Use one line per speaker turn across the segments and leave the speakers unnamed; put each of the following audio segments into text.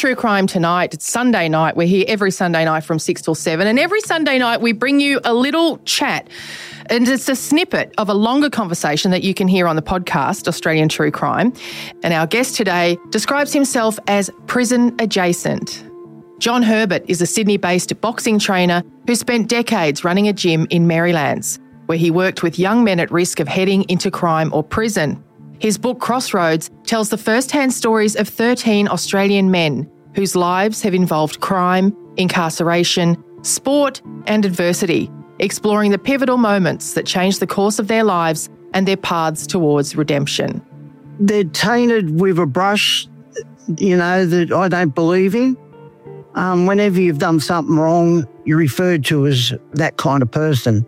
True Crime tonight. It's Sunday night. We're here every Sunday night from 6 till 7. And every Sunday night we bring you a little chat. And it's a snippet of a longer conversation that you can hear on the podcast, Australian True Crime. And our guest today describes himself as prison adjacent. John Herbert is a Sydney-based boxing trainer who spent decades running a gym in Marylands, where he worked with young men at risk of heading into crime or prison. His book, Crossroads, tells the first-hand stories of 13 Australian men whose lives have involved crime, incarceration, sport and adversity, exploring the pivotal moments that changed the course of their lives and their paths towards redemption.
They're tainted with a brush, that I don't believe in. Whenever you've done something wrong, you're referred to as that kind of person.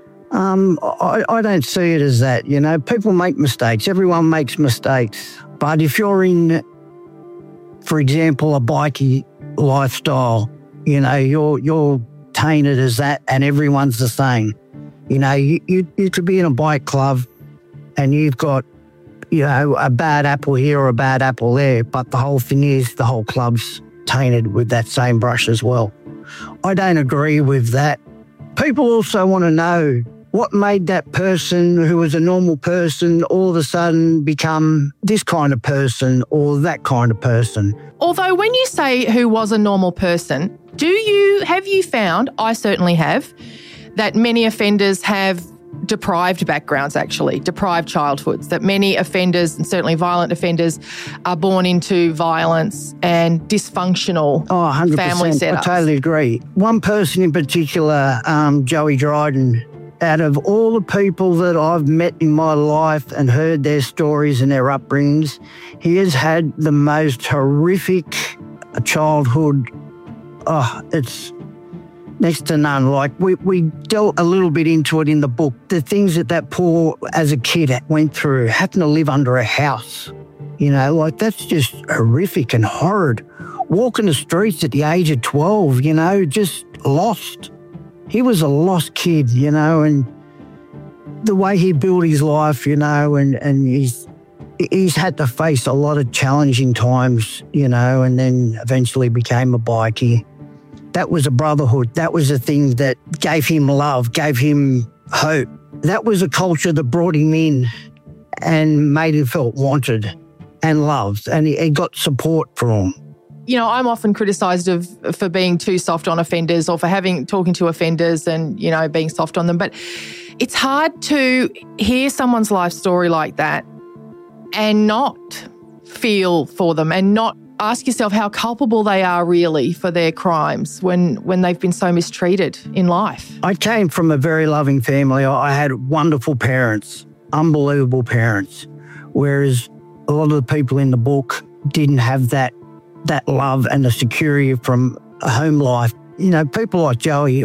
I don't see it as that, People make mistakes. Everyone makes mistakes. But if you're in, for example, a bikie lifestyle, you're tainted as that and everyone's the same. You could be in a bike club and you've got, a bad apple here or a bad apple there, but the whole thing is the whole club's tainted with that same brush as well. I don't agree with that. People also want to know what made that person who was a normal person all of a sudden become this kind of person or that kind of person.
Although when you say who was a normal person, have you found, I certainly have, that many offenders have deprived backgrounds, deprived childhoods, that many offenders, and certainly violent offenders, are born into violence and dysfunctional
100%.
family setups.
I totally agree. One person in particular, Joey Dryden, out of all the people that I've met in my life and heard their stories and their upbringings, he has had the most horrific childhood. It's next to none. Like, we dealt a little bit into it in the book. The things that poor, as a kid, went through, having to live under a house, that's just horrific and horrid. Walking the streets at the age of 12, just lost. He was a lost kid, and the way he built his life, and he's had to face a lot of challenging times, and then eventually became a bikie. That was a brotherhood. That was a thing that gave him love, gave him hope. That was a culture that brought him in and made him feel wanted and loved, and he got support from him.
I'm often criticised for being too soft on offenders or for talking to offenders and, being soft on them. But it's hard to hear someone's life story like that and not feel for them and not ask yourself how culpable they are really for their crimes when they've been so mistreated in life.
I came from a very loving family. I had wonderful parents, unbelievable parents, whereas a lot of the people in the book didn't have that love and the security from a home life. People like Joey,